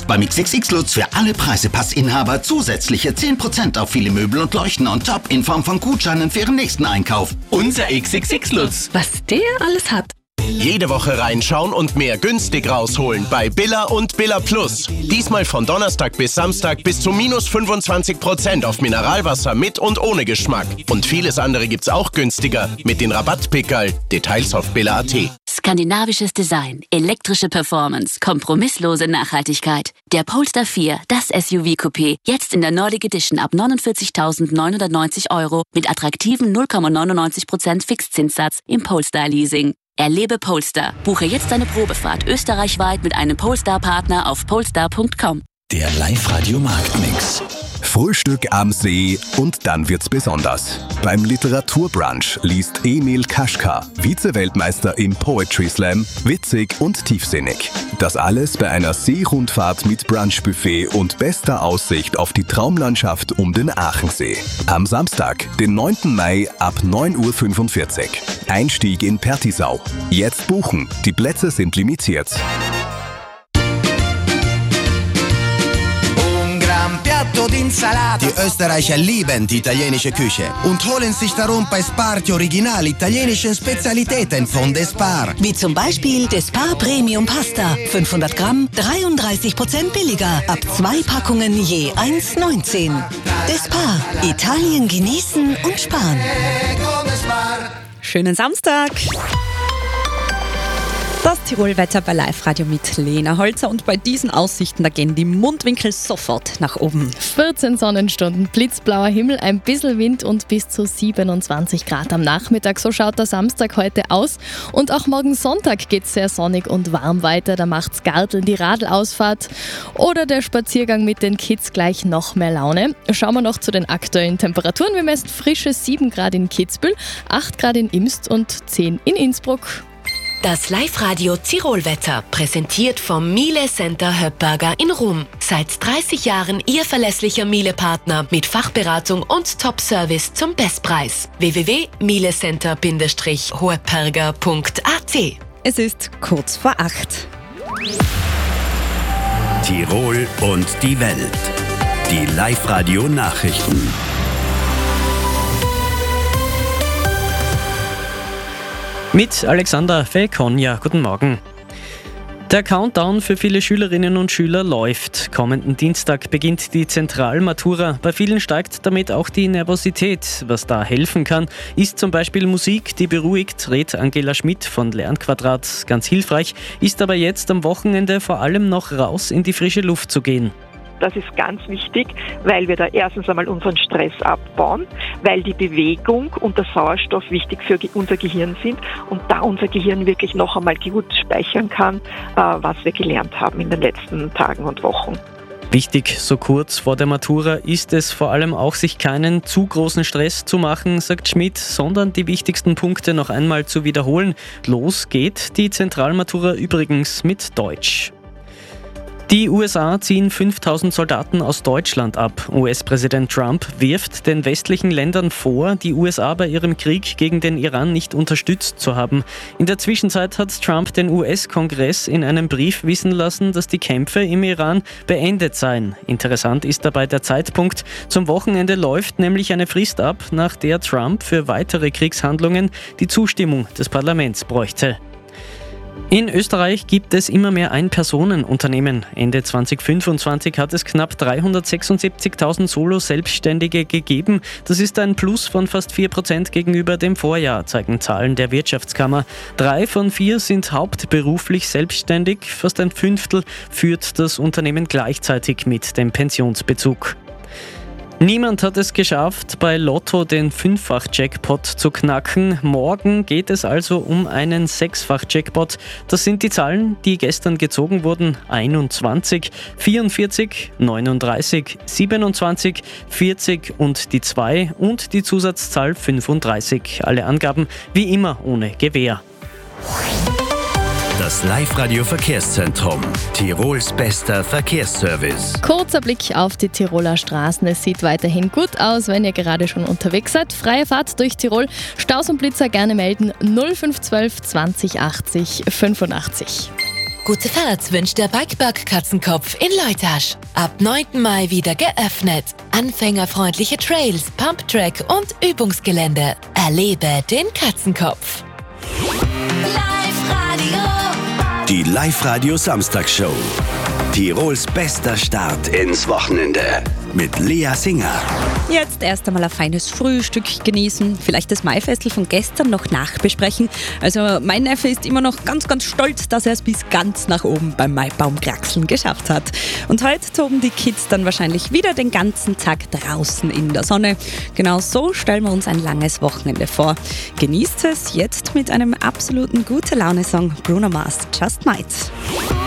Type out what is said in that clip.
Beim XXX Lutz für alle Preisepassinhaber zusätzliche 10% auf viele Möbel und Leuchten on top in Form von Gutscheinen für Ihren nächsten Einkauf. Unser XXX Lutz. Was der alles hat. Jede Woche reinschauen und mehr günstig rausholen bei Billa und Billa Plus. Diesmal von Donnerstag bis Samstag bis zu minus 25% auf Mineralwasser mit und ohne Geschmack. Und vieles andere gibt's auch günstiger mit den Rabattpickerl. Details auf billa.at. Skandinavisches Design, elektrische Performance, kompromisslose Nachhaltigkeit. Der Polestar 4, das SUV-Coupé, jetzt in der Nordic Edition ab 49.990 € mit attraktiven 0,99% Fixzinssatz im Polestar-Leasing. Erlebe Polestar. Buche jetzt eine Probefahrt österreichweit mit einem Polestar-Partner auf polestar.com. Der Live-Radio-Marktmix. Frühstück am See und dann wird's besonders. Beim Literaturbrunch liest Emil Kaschka, Vize-Weltmeister im Poetry Slam, witzig und tiefsinnig. Das alles bei einer Seerundfahrt mit Brunchbuffet und bester Aussicht auf die Traumlandschaft um den Aachensee. Am Samstag, den 9. Mai ab 9:45 Uhr. Einstieg in Pertisau. Jetzt buchen, die Plätze sind limitiert. Die Österreicher lieben die italienische Küche und holen sich darum bei Spar die original italienischen Spezialitäten von Despar. Wie zum Beispiel Despar Premium Pasta. 500 Gramm, 33% billiger. Ab 2 Packungen je 1,19. Despar. Italien genießen und sparen. Schönen Samstag! Das Tirol-Wetter bei Live-Radio mit Lena Holzer und bei diesen Aussichten, da gehen die Mundwinkel sofort nach oben. 14 Sonnenstunden, blitzblauer Himmel, ein bisschen Wind und bis zu 27 Grad am Nachmittag. So schaut der Samstag heute aus. Und auch morgen Sonntag geht es sehr sonnig und warm weiter. Da macht's Garteln, die Radlausfahrt oder der Spaziergang mit den Kids gleich noch mehr Laune. Schauen wir noch zu den aktuellen Temperaturen. Wir messen frische 7 Grad in Kitzbühel, 8 Grad in Imst und 10 in Innsbruck. Das Live-Radio Tirol-Wetter, präsentiert vom Miele Center Höppberger in Rum. Seit 30 Jahren Ihr verlässlicher Miele-Partner mit Fachberatung und Top-Service zum Bestpreis. www.miele-center-höppberger.at. Es ist kurz vor 8. Tirol und die Welt. Die Live-Radio-Nachrichten. Mit Alexander Felkonja, guten Morgen. Der Countdown für viele Schülerinnen und Schüler läuft. Kommenden Dienstag beginnt die Zentralmatura. Bei vielen steigt damit auch die Nervosität. Was da helfen kann, ist zum Beispiel Musik, die beruhigt, rät Angela Schmidt von Lernquadrat. Ganz hilfreich ist aber jetzt am Wochenende vor allem noch raus in die frische Luft zu gehen. Das ist ganz wichtig, weil wir da erstens einmal unseren Stress abbauen, weil die Bewegung und der Sauerstoff wichtig für unser Gehirn sind und da unser Gehirn wirklich noch einmal gut speichern kann, was wir gelernt haben in den letzten Tagen und Wochen. Wichtig, so kurz vor der Matura, ist es vor allem auch, sich keinen zu großen Stress zu machen, sagt Schmidt, sondern die wichtigsten Punkte noch einmal zu wiederholen. Los geht die Zentralmatura übrigens mit Deutsch. Die USA ziehen 5.000 Soldaten aus Deutschland ab. US-Präsident Trump wirft den westlichen Ländern vor, die USA bei ihrem Krieg gegen den Iran nicht unterstützt zu haben. In der Zwischenzeit hat Trump den US-Kongress in einem Brief wissen lassen, dass die Kämpfe im Iran beendet seien. Interessant ist dabei der Zeitpunkt. Zum Wochenende läuft nämlich eine Frist ab, nach der Trump für weitere Kriegshandlungen die Zustimmung des Parlaments bräuchte. In Österreich gibt es immer mehr Ein-Personen-Unternehmen. Ende 2025 hat es knapp 376.000 Solo-Selbstständige gegeben. Das ist ein Plus von fast 4% gegenüber dem Vorjahr, zeigen Zahlen der Wirtschaftskammer. 3 von 4 sind hauptberuflich selbstständig. Fast ein Fünftel führt das Unternehmen gleichzeitig mit dem Pensionsbezug. Niemand hat es geschafft, bei Lotto den 5-fach-Jackpot zu knacken. Morgen geht es also um einen 6-fach-Jackpot. Das sind die Zahlen, die gestern gezogen wurden. 21, 44, 39, 27, 40 und die 2 und die Zusatzzahl 35. Alle Angaben wie immer ohne Gewähr. Das Live-Radio-Verkehrszentrum. Tirols bester Verkehrsservice. Kurzer Blick auf die Tiroler Straßen. Es sieht weiterhin gut aus, wenn ihr gerade schon unterwegs seid. Freie Fahrt durch Tirol. Staus und Blitzer gerne melden 0512 20 80 85. Gute Fahrt wünscht der Bikeberg Katzenkopf in Leutasch. Ab 9. Mai wieder geöffnet. Anfängerfreundliche Trails, Pumptrack und Übungsgelände. Erlebe den Katzenkopf. Die Live-Radio Samstagshow. Tirols bester Start ins Wochenende. Mit Lea Singer. Jetzt erst einmal ein feines Frühstück genießen, vielleicht das Maifestel von gestern noch nachbesprechen. Also mein Neffe ist immer noch ganz, ganz stolz, dass er es bis ganz nach oben beim Maibaumkraxeln geschafft hat. Und heute toben die Kids dann wahrscheinlich wieder den ganzen Tag draußen in der Sonne. Genau so stellen wir uns ein langes Wochenende vor. Genießt es jetzt mit einem absoluten Gute-Laune-Song, Bruno Mars, Just Might.